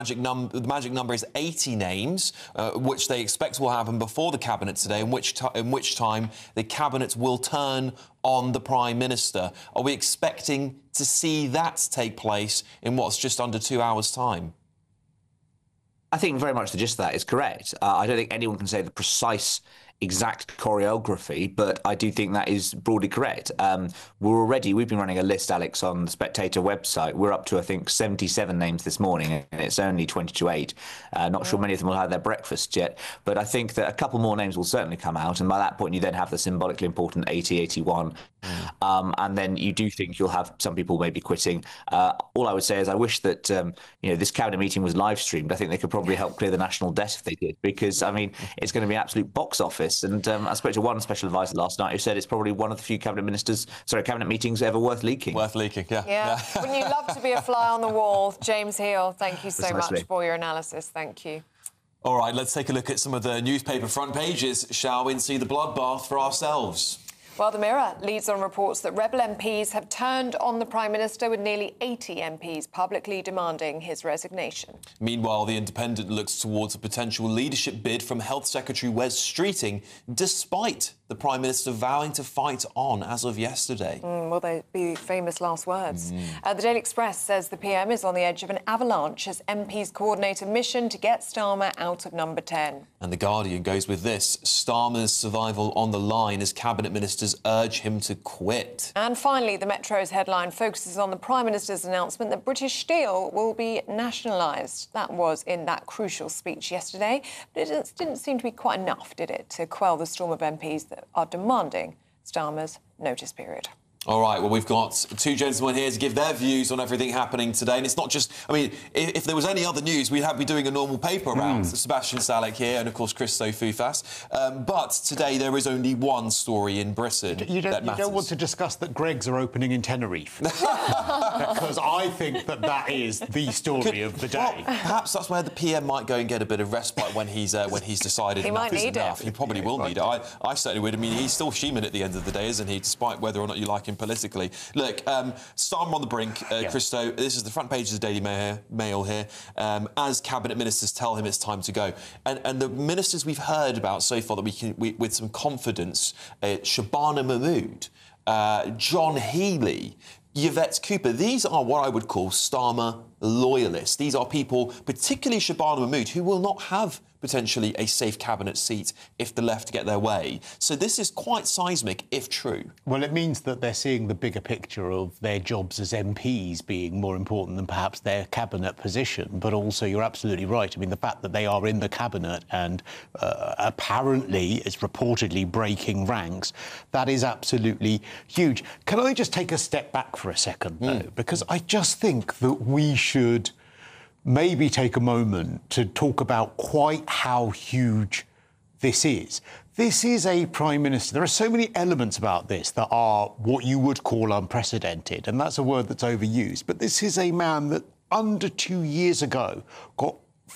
The magic number is 80 names, which they expect will happen before the Cabinet today, in which time the Cabinet will turn on the Prime Minister. Are we expecting to see that take place in what's just under 2 hours' time? I think very much the gist of that is correct. I don't think anyone can say the precise exact choreography, but I do think that is broadly correct. We've been running a list, Alex, on the Spectator website. We're up to, I think, 77 names this morning, and it's only 20 to 8. Not sure many of them will have their breakfast yet, but I think that a couple more names will certainly come out, and by that point you then have the symbolically important 80, 81. And then you do think you'll have some people maybe quitting. All I would say is I wish that this Cabinet meeting was live streamed. I think they could probably help clear the national debt if they did, because, I mean, it's going to be absolute box office. And I spoke to one special advisor last night who said it's probably one of the few Cabinet meetings ever worth leaking. Worth leaking, yeah. Yeah. Wouldn't you love to be a fly on the wall? James Heal, thank you so much for your analysis. Thank you. All right, let's take a look at some of the newspaper front pages, shall we, and see the bloodbath for ourselves. Well, the Mirror leads on reports that Rebel MPs have turned on the Prime Minister, with nearly 80 MPs publicly demanding his resignation. Meanwhile, The Independent looks towards a potential leadership bid from Health Secretary Wes Streeting, despite the Prime Minister vowing to fight on as of yesterday. Will they be famous last words? The Daily Express says the PM is on the edge of an avalanche as MPs coordinate a mission to get Starmer out of number 10. And The Guardian goes with this: Starmer's survival on the line as Cabinet Ministers urge him to quit. And finally, the Metro's headline focuses on the Prime Minister's announcement that British Steel will be nationalised. That was in that crucial speech yesterday, but it didn't seem to be quite enough, did it, to quell the storm of MPs that are demanding Starmer's notice period. All right, well, we've got two gentlemen here to give their views on everything happening today. And it's not just... I mean, if there was any other news, we'd be doing a normal paper round. Sebastian Salek here and, of course, Christo Foufas. But today there is only one story in Britain you don't want to discuss that Greggs are opening in Tenerife. Because I think that is the story of the day. Well, perhaps that's where the PM might go and get a bit of respite when he's decided enough is enough. He probably will need it. I certainly would. I mean, he's still human at the end of the day, isn't he, despite whether or not you like him politically. Look, Starmer on the brink, Christo. This is the front page of the Daily Mail here. As Cabinet Ministers tell him it's time to go. And the ministers we've heard about so far that we with some confidence, Shabana Mahmood, John Healey, Yvette Cooper, these are what I would call Starmer loyalists. These are people, particularly Shabana Mahmood, who will not have potentially a safe cabinet seat if the left get their way. So this is quite seismic, if true. Well, it means that they're seeing the bigger picture of their jobs as MPs being more important than perhaps their cabinet position. But also, you're absolutely right. I mean, the fact that they are in the cabinet and apparently is reportedly breaking ranks, that is absolutely huge. Can I just take a step back for a second, though? Because I just think that we should maybe take a moment to talk about quite how huge this is. This is a Prime Minister. There are so many elements about this that are what you would call unprecedented, and that's a word that's overused. But this is a man that under 2 years ago got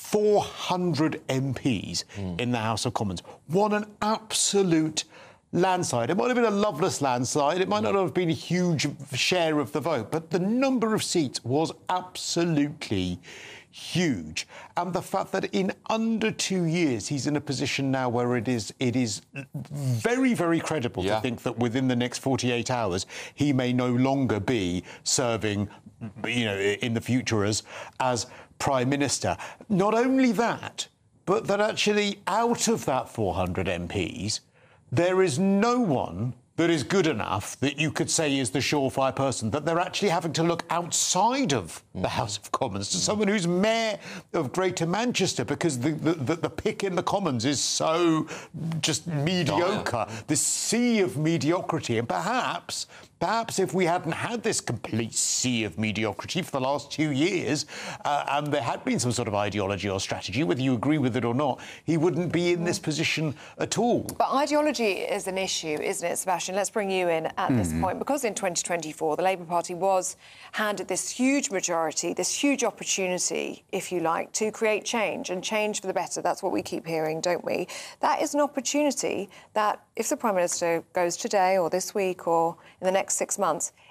400 MPs in the House of Commons. What an absolute landslide. It might have been a loveless landslide. It might not have been a huge share of the vote, but the number of seats was absolutely huge. And the fact that in under 2 years he's in a position now where it is very, very credible to think that within the next 48 hours he may no longer be serving, in the future as Prime Minister. Not only that, but that actually out of that 400 MPs, there is no one that is good enough that you could say is the surefire person, that they're actually having to look outside of the House of Commons to someone who's Mayor of Greater Manchester, because the pick in the Commons is so just mediocre, this sea of mediocrity. And perhaps if we hadn't had this complete sea of mediocrity for the last 2 years, and there had been some sort of ideology or strategy, whether you agree with it or not, he wouldn't be in this position at all. But ideology is an issue, isn't it, Sebastian? Let's bring you in at this point, because in 2024 the Labour Party was handed this huge majority, this huge opportunity, if you like, to create change, and change for the better. That's what we keep hearing, don't we? That is an opportunity that, if the Prime Minister goes today or this week or in the next 6 months,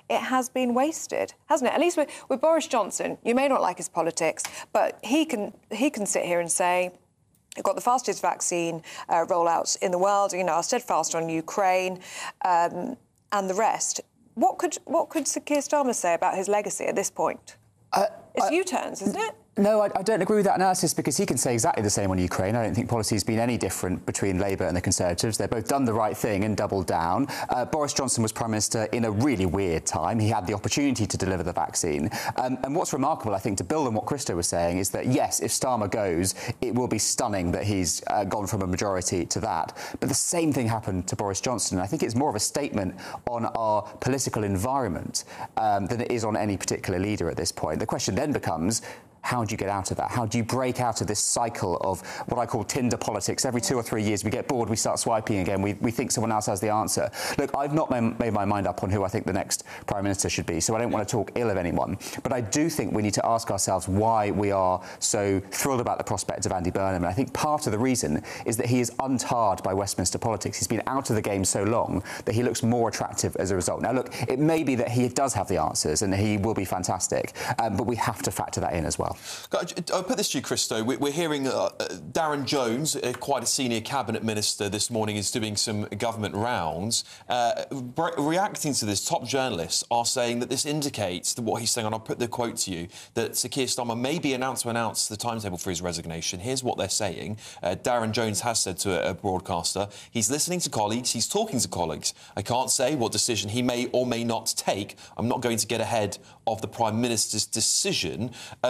it has been wasted, hasn't it? At least with Boris Johnson, you may not like his politics, but he can sit here and say, we've got the fastest vaccine rollouts in the world, are steadfast on Ukraine and the rest. What could Sir Keir Starmer say about his legacy at this point? It's U-turns, isn't it? No, I don't agree with that analysis because he can say exactly the same on Ukraine. I don't think policy has been any different between Labour and the Conservatives. They've both done the right thing and doubled down. Boris Johnson was Prime Minister in a really weird time. He had the opportunity to deliver the vaccine. And what's remarkable, I think, to build on what Christo was saying, is that, yes, if Starmer goes, it will be stunning that he's gone from a majority to that. But the same thing happened to Boris Johnson. And I think it's more of a statement on our political environment than it is on any particular leader at this point. The question then becomes, how do you get out of that? How do you break out of this cycle of what I call Tinder politics? Every 2 or 3 years we get bored, we start swiping again, we think someone else has the answer. Look, I've not made my mind up on who I think the next Prime Minister should be, so I don't want to talk ill of anyone. But I do think we need to ask ourselves why we are so thrilled about the prospect of Andy Burnham. And I think part of the reason is that he is untarred by Westminster politics. He's been out of the game so long that he looks more attractive as a result. Now, look, it may be that he does have the answers and he will be fantastic, but we have to factor that in as well. I'll put this to you, Christo. We're hearing Darren Jones, quite a senior cabinet minister this morning, is doing some government rounds. Reacting to this, top journalists are saying that this indicates that what he's saying, and I'll put the quote to you, that Sir Keir Starmer may be announced to announce the timetable for his resignation. Here's what they're saying. Darren Jones has said to a broadcaster, he's listening to colleagues, he's talking to colleagues. I can't say what decision he may or may not take. I'm not going to get ahead of the Prime Minister's decision.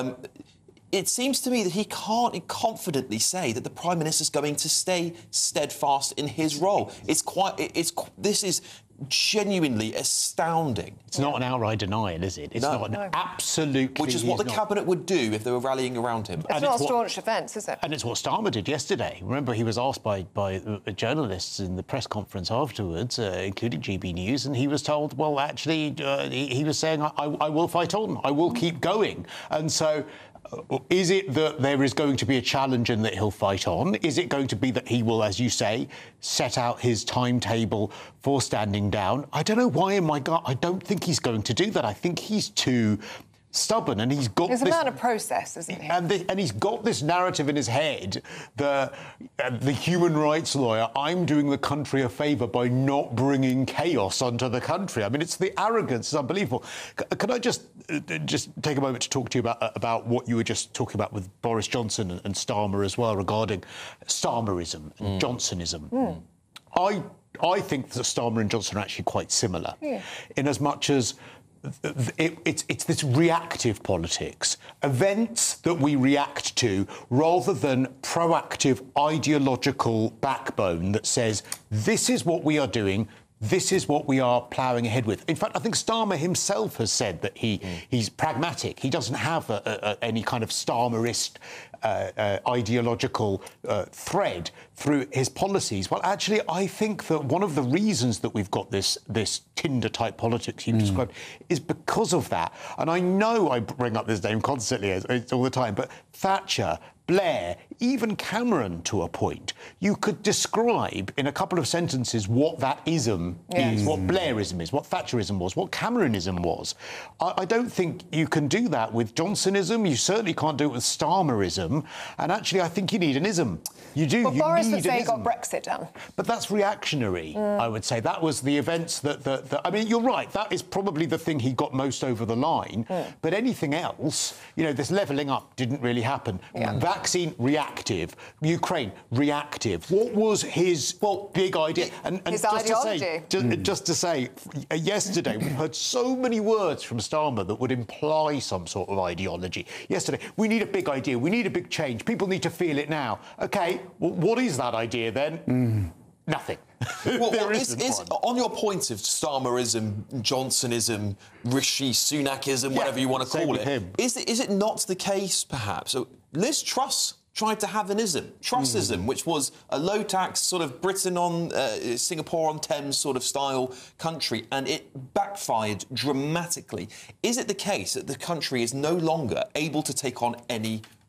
It seems to me that he can't confidently say that the Prime Minister's going to stay steadfast in his role. This is genuinely astounding. It's not an outright denial, is it? It's not an absolute... Which is what the Cabinet would do if they were rallying around him. It's not a staunch defence, is it? And it's what Starmer did yesterday. Remember, he was asked by journalists in the press conference afterwards, including GB News, and he was told, well, actually, he was saying, I will fight on, I will keep going. And so... is it that there is going to be a challenge and that he'll fight on? Is it going to be that he will, as you say, set out his timetable for standing down? I don't know why in my gut I don't think he's going to do that. I think he's too stubborn, and he's got There's a man of process, isn't he? And he's got this narrative in his head that the human rights lawyer, I'm doing the country a favour by not bringing chaos onto the country. I mean, it's the arrogance. It's unbelievable. Can I just take a moment to talk to you about what you were just talking about with Boris Johnson and Starmer as well, regarding Starmerism and Johnsonism. I think that Starmer and Johnson are actually quite similar, in as much as it's this reactive politics, events that we react to rather than proactive ideological backbone that says this is what we are doing, this is what we are ploughing ahead with. In fact, I think Starmer himself has said that he's pragmatic. He doesn't have any kind of Starmerist ideological thread through his policies. Well, actually, I think that one of the reasons that we've got this Tinder-type politics you've described is because of that. And I know I bring up this name constantly all the time, but Thatcher, Blair, even Cameron to a point, you could describe in a couple of sentences what that ism is, what Blairism is, what Thatcherism was, what Cameronism was. I don't think you can do that with Johnsonism. You certainly can't do it with Starmerism. And actually, I think you need an ism. You do. Well, Boris would say he got Brexit done. But that's reactionary, I would say. That was the events that... I mean, you're right. That is probably the thing he got most over the line. But anything else, this levelling up didn't really happen. Vaccine, reactive. Ukraine, reactive. What was his big idea? And his just ideology. Just to say, yesterday we heard so many words from Starmer that would imply some sort of ideology. Yesterday, we need a big idea. We need a big change. People need to feel it now. OK, well, what is that idea then? Nothing. Well, is on your point of Starmerism, Johnsonism, Rishi Sunakism, whatever you want to call it, is it not the case, perhaps? So Liz Truss tried to have an ism, Trussism, which was a low-tax sort of Britain on Singapore-on-Thames sort of style country, and it backfired dramatically. Is it the case that the country is no longer able to take on any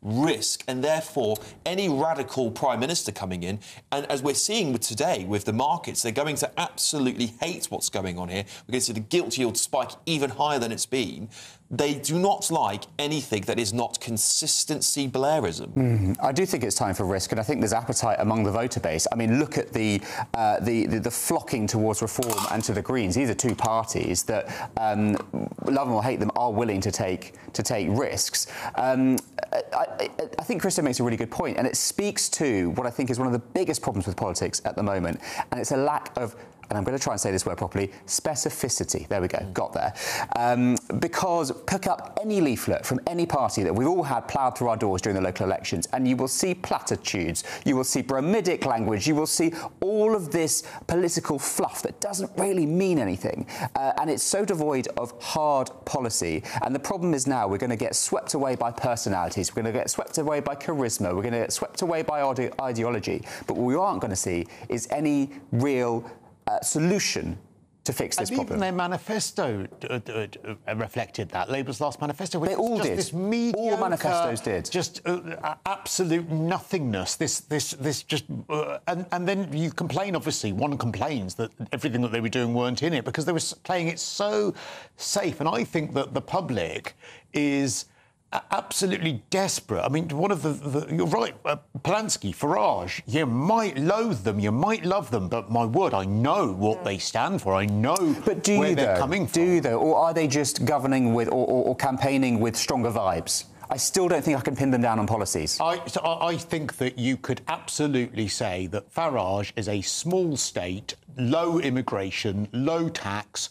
risk, and therefore any radical Prime Minister coming in, and as we're seeing today with the markets, they're going to absolutely hate what's going on here. We're going to see the gilt yield spike even higher than it's been. They do not like anything that is not consistency Blairism. I do think it's time for risk, and I think there's appetite among the voter base. I mean, look at the flocking towards Reform and to the Greens. These are two parties that, love them or hate them, are willing to take risks. I think Christo makes a really good point, and it speaks to what I think is one of the biggest problems with politics at the moment, and it's a lack of, and I'm going to try and say this word properly, specificity. There we go, got there. Because pick up any leaflet from any party that we've all had ploughed through our doors during the local elections, and you will see platitudes, you will see bromidic language, you will see all of this political fluff that doesn't really mean anything. And it's so devoid of hard policy. And the problem is now we're going to get swept away by personalities, we're going to get swept away by charisma, we're going to get swept away by ideology. But what we aren't going to see is any real solution to fix this problem. Even their manifesto reflected that. Labour's last manifesto. They all did. This mediocre, all manifestos did. Just absolute nothingness. This just... and then you complain, obviously, one complains that everything that they were doing weren't in it because they were playing it so safe. And I think that the public is absolutely desperate. I mean, one of the you're right, Polanski, Farage, you might loathe them, you might love them, but my word, I know what they stand for. I know where they're coming from. Do you, though? Or are they just governing with or campaigning with stronger vibes? I still don't think I can pin them down on policies. I think that you could absolutely say that Farage is a small state, low immigration, low tax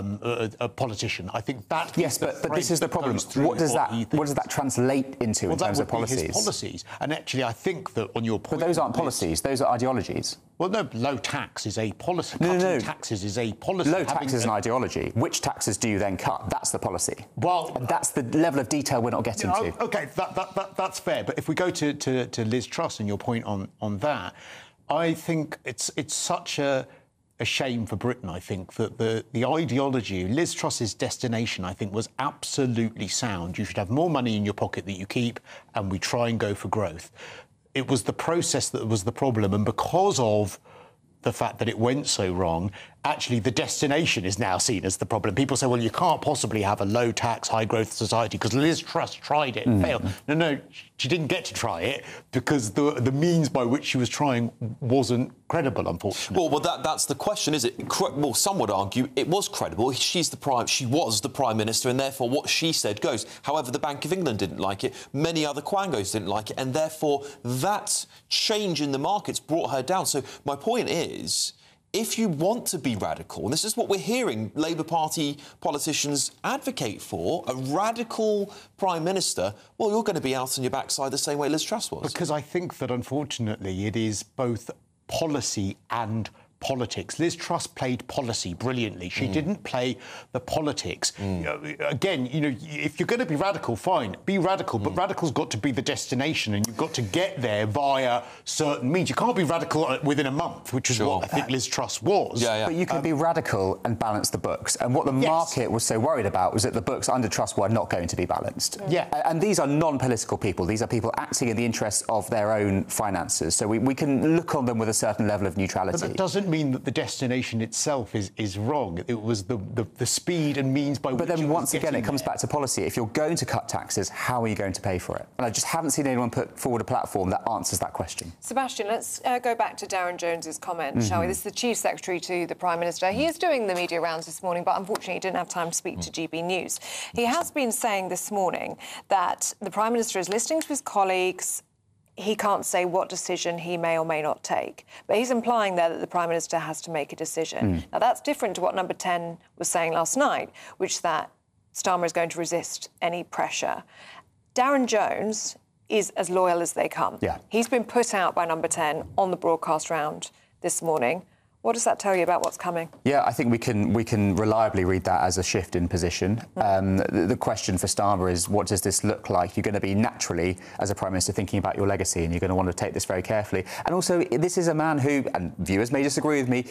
a politician. I think that... Yes, but this is the problem. What does that translate into in terms of policies? His policies. And actually, I think that on your point... But those aren't policies. Those are ideologies. Well, no, low tax is a policy. No. Taxes is a policy. Low tax is an ideology. Which taxes do you then cut? That's the policy. Well... And that's the level of detail we're not getting to. OK, that's fair. But if we go to Liz Truss and your point on that, I think it's such a shame for Britain, I think, that the ideology, Liz Truss's destination, I think, was absolutely sound. You should have more money in your pocket that you keep, and we try and go for growth. It was the process that was the problem, and because of the fact that it went so wrong, actually the destination is now seen as the problem. People say, well, you can't possibly have a low-tax, high-growth society because Liz Truss tried it and failed. No, she didn't get to try it because the means by which she was trying wasn't credible, unfortunately. Well, that's the question, is it? Well, some would argue it was credible. She was the Prime Minister, and therefore what she said goes. However, the Bank of England didn't like it. Many other quangos didn't like it, and therefore that change in the markets brought her down. So my point is, if you want to be radical, and this is what we're hearing Labour Party politicians advocate for, a radical Prime Minister, well, you're going to be out on your backside the same way Liz Truss was. Because I think that, unfortunately, it is both policy and politics. Liz Truss played policy brilliantly. She didn't play the politics. Again, if you're going to be radical, fine, be radical, but radical's got to be the destination, and you've got to get there via certain means. You can't be radical within a month, which is what I think Liz Truss was. But you can be radical and balance the books. And what the market was so worried about was that the books under Truss were not going to be balanced. And these are non-political people. These are people acting in the interests of their own finances. So we can look on them with a certain level of neutrality. But that doesn't mean that the destination itself is wrong. It was the speed and means by which... But then once again, it comes back to policy. If you're going to cut taxes, how are you going to pay for it? And I just haven't seen anyone put forward a platform that answers that question. Sebastian, let's go back to Darren Jones's comment, shall we? This is the Chief Secretary to the Prime Minister. He is doing the media rounds this morning, but unfortunately he didn't have time to speak to GB News. He has been saying this morning that the Prime Minister is listening to his colleagues. He can't say what decision he may or may not take. But he's implying there that the Prime Minister has to make a decision. Now, that's different to what Number 10 was saying last night, which that Starmer is going to resist any pressure. Darren Jones is as loyal as they come. He's been put out by Number 10 on the broadcast round this morning. What does that tell you about what's coming? Yeah, I think we can reliably read that as a shift in position. The question for Starmer is, what does this look like? You're going to be naturally, as a Prime Minister, thinking about your legacy, and you're going to want to take this very carefully. And also, this is a man who, and viewers may disagree with me,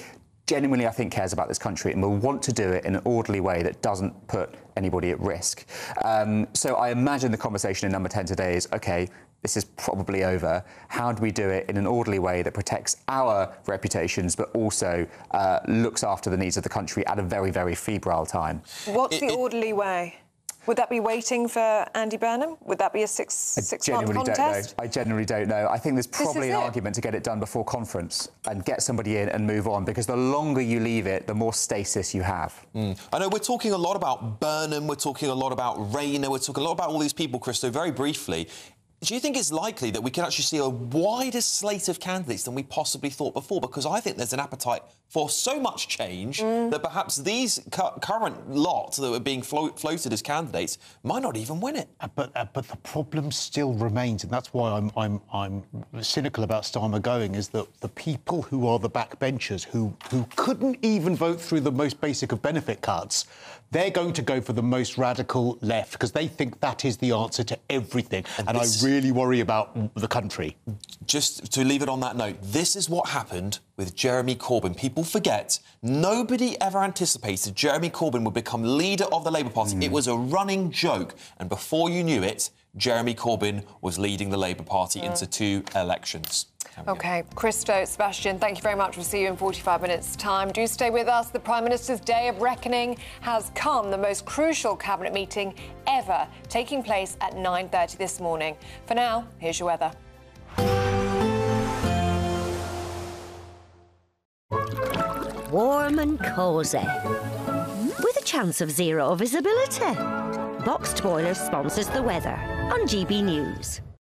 genuinely, I think, cares about this country and will want to do it in an orderly way that doesn't put anybody at risk. So I imagine the conversation in Number 10 today is, OK, this is probably over. How do we do it in an orderly way that protects our reputations but also looks after the needs of the country at a very, very febrile time? What's the orderly way? Would that be waiting for Andy Burnham? Would that be a six-month contest? I genuinely don't know. I think there's probably an argument to get it done before conference and get somebody in and move on, because the longer you leave it, the more stasis you have. I know we're talking a lot about Burnham, we're talking a lot about Rayner, we're talking a lot about all these people, Christo. Very briefly, do you think it's likely that we can actually see a wider slate of candidates than we possibly thought before? Because I think there's an appetite for so much change that perhaps these current lot that are being floated as candidates might not even win it. But the problem still remains, and that's why I'm cynical about Starmer going, is that the people who are the backbenchers, who couldn't even vote through the most basic of benefit cuts, they're going to go for the most radical left because they think that is the answer to everything. And I really worry about the country. Just to leave it on that note, this is what happened with Jeremy Corbyn. People forget, nobody ever anticipated Jeremy Corbyn would become leader of the Labour Party. It was a running joke. And before you knew it, Jeremy Corbyn was leading the Labour Party into 2 elections. OK, Christo, Sebastian, thank you very much. We'll see you in 45 minutes' time. Do stay with us. The Prime Minister's day of reckoning has come, the most crucial cabinet meeting ever, taking place at 9:30 this morning. For now, here's your weather. Warm and cosy, with a chance of zero visibility. Boxed Boilers sponsors the weather on GB News.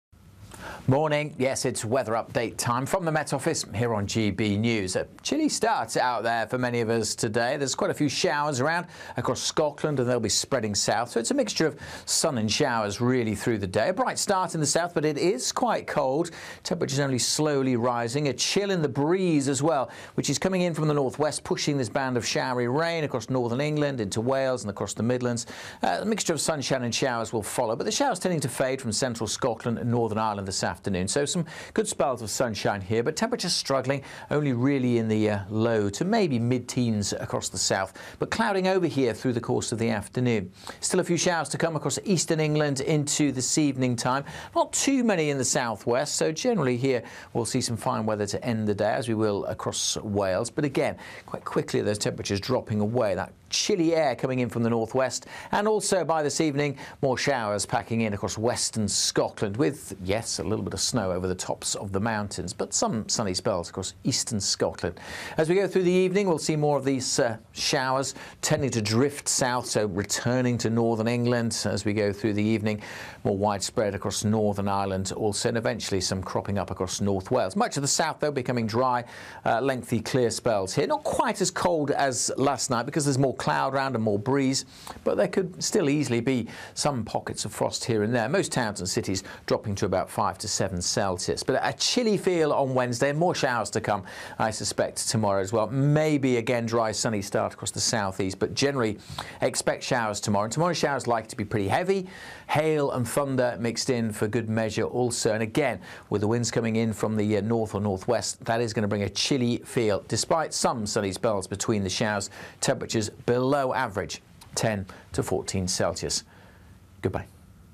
Morning. Yes, it's weather update time from the Met Office here on GB News. A chilly start out there for many of us today. There's quite a few showers around across Scotland and they'll be spreading south. So it's a mixture of sun and showers really through the day. A bright start in the south, but it is quite cold. Temperatures only slowly rising. A chill in the breeze as well, which is coming in from the northwest, pushing this band of showery rain across northern England into Wales and across the Midlands. A mixture of sunshine and showers will follow, but the showers tending to fade from central Scotland and Northern Ireland this afternoon. So some good spells of sunshine here, but temperatures struggling, only really in the low to maybe mid-teens across the south, but clouding over here through the course of the afternoon. Still a few showers to come across eastern England into this evening time. Not too many in the southwest, so generally here we'll see some fine weather to end the day, as we will across Wales. But again, quite quickly those temperatures dropping away. That chilly air coming in from the northwest, and also by this evening more showers packing in across western Scotland with, yes, a little bit of snow over the tops of the mountains, but some sunny spells across eastern Scotland. As we go through the evening, we'll see more of these showers tending to drift south, so returning to northern England as we go through the evening. More widespread across Northern Ireland also, and eventually some cropping up across North Wales. Much of the south, though, becoming dry, lengthy clear spells here. Not quite as cold as last night because there's more cloud around and more breeze, but there could still easily be some pockets of frost here and there. Most towns and cities dropping to about 5 to 7 Celsius. But a chilly feel on Wednesday, and more showers to come, I suspect, tomorrow as well. Maybe again dry, sunny start across the southeast, but generally expect showers tomorrow. And tomorrow's showers likely to be pretty heavy. Hail and thunder mixed in for good measure also. And again, with the winds coming in from the north or northwest, that is going to bring a chilly feel, despite some sunny spells between the showers. Temperatures below average, 10 to 14 Celsius. Goodbye.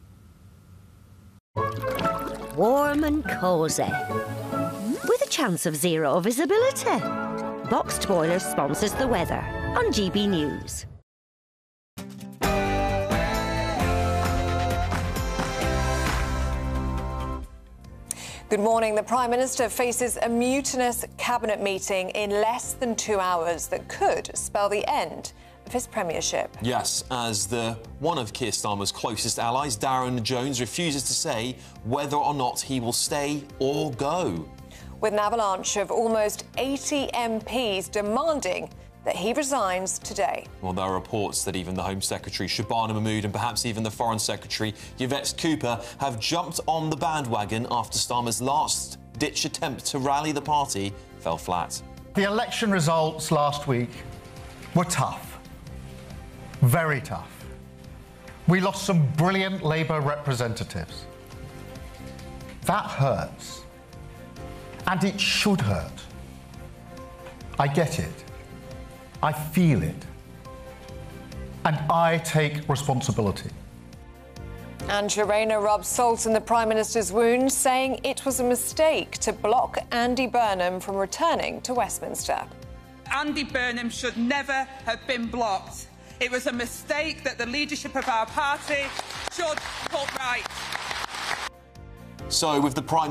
Warm and cosy, with a chance of zero visibility. Boxed Boilers sponsors the weather on GB News. Good morning. The Prime Minister faces a mutinous cabinet meeting in less than 2 hours that could spell the end of his premiership. Yes, as one of Keir Starmer's closest allies, Darren Jones, refuses to say whether or not he will stay or go. With an avalanche of almost 80 MPs demanding that he resigns today. Well, there are reports that even the Home Secretary, Shabana Mahmood, and perhaps even the Foreign Secretary, Yvette Cooper, have jumped on the bandwagon after Starmer's last-ditch attempt to rally the party fell flat. The election results last week were tough. Very tough. We lost some brilliant Labour representatives. That hurts. And it should hurt. I get it. I feel it. And I take responsibility. And Rayner rubs salt in the Prime Minister's wound, saying it was a mistake to block Andy Burnham from returning to Westminster. Andy Burnham should never have been blocked. It was a mistake that the leadership of our party should put right. So with the Prime